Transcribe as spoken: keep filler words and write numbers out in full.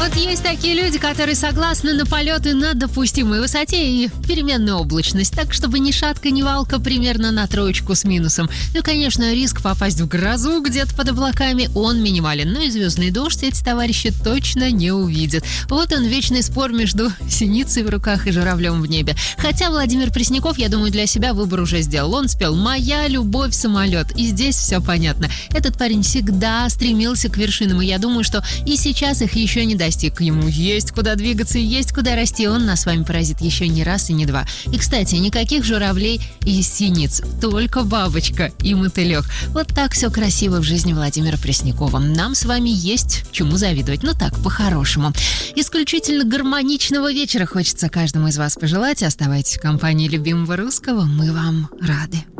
Вот есть такие люди, которые согласны на полеты на допустимой высоте и переменную облачность, так чтобы ни шатка, ни валка, примерно на троечку с минусом. Ну, конечно, риск попасть в грозу где-то под облаками, он минимален, но и звездный дождь эти товарищи точно не увидят. Вот он, вечный спор между синицей в руках и журавлем в небе. Хотя Владимир Пресняков, я думаю, для себя выбор уже сделал. Он спел «Моя любовь, самолет», и здесь все понятно. Этот парень всегда стремился к вершинам, и я думаю, что и сейчас их еще не достиг. Ему есть куда двигаться и есть куда расти. Он нас с вами поразит еще не раз и не два. И, кстати, никаких журавлей и синиц, только бабочка и мотылек. Вот так все красиво в жизни Владимира Преснякова. Нам с вами есть чему завидовать. Ну так, по-хорошему. Исключительно гармоничного вечера хочется каждому из вас пожелать. Оставайтесь в компании любимого русского. Мы вам рады.